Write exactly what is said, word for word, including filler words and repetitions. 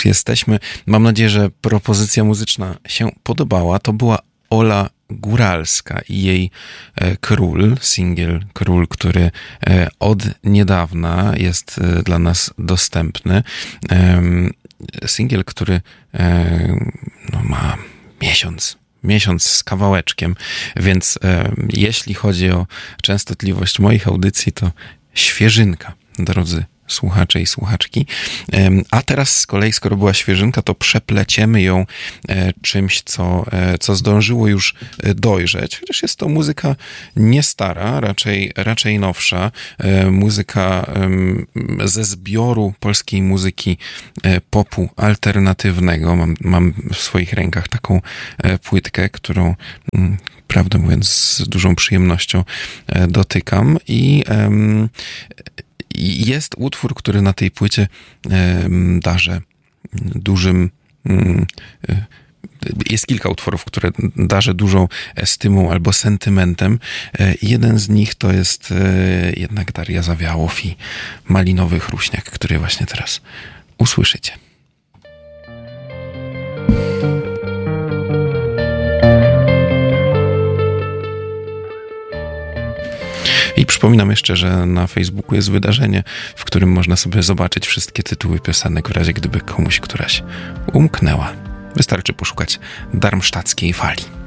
jesteśmy. Mam nadzieję, że propozycja muzyczna się podobała. To była Ola Góralska i jej Król, singiel Król, który od niedawna jest dla nas dostępny. Singiel, który no, ma miesiąc, miesiąc z kawałeczkiem, więc jeśli chodzi o częstotliwość moich audycji, to świeżynka, drodzy słuchacze i słuchaczki. A teraz z kolei, skoro była świeżynka, to przepleciemy ją czymś, co, co zdążyło już dojrzeć. Chociaż jest to muzyka nie stara, raczej, raczej nowsza. Muzyka ze zbioru polskiej muzyki popu alternatywnego. Mam, mam w swoich rękach taką płytkę, którą prawdę mówiąc z dużą przyjemnością dotykam i jest utwór, który na tej płycie darzę dużym... Jest kilka utworów, które darzę dużą estymą albo sentymentem. Jeden z nich to jest jednak Daria Zawiałow i Malinowy Chruśniak, który właśnie teraz usłyszycie. I przypominam jeszcze, że na Facebooku jest wydarzenie, w którym można sobie zobaczyć wszystkie tytuły piosenek, w razie gdyby komuś któraś umknęła. Wystarczy poszukać Darmstadtskiej Fali.